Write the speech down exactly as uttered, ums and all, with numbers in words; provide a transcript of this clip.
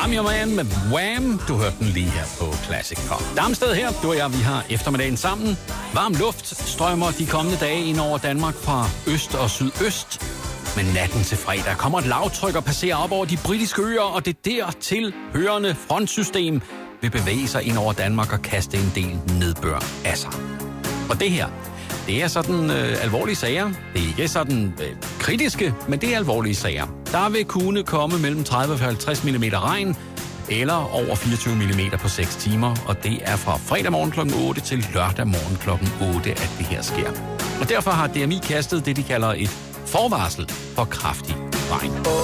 I'm Your Man med Wham. Du hørte den lige her på Classic Pop. Darmsted her, du og jeg, vi har eftermiddagen sammen. Varm luft strømmer de kommende dage ind over Danmark fra øst og sydøst. Men natten til fredag kommer et lavtryk og passerer op over de britiske øer, og det dertil hørende frontsystem vil bevæge sig ind over Danmark og kaste en del nedbør af sig. Og det her, det er sådan øh, alvorlige sager. Det er ikke sådan øh, kritiske, men det er alvorlige sager. Der vil kunne komme mellem tredive og halvtreds millimeter regn, eller over fireogtyve millimeter på seks timer, og det er fra fredag morgen klokken otte til lørdag morgen klokken otte, at det her sker. Og derfor har D M I kastet det, de kalder et forvarsel for kraftig regn.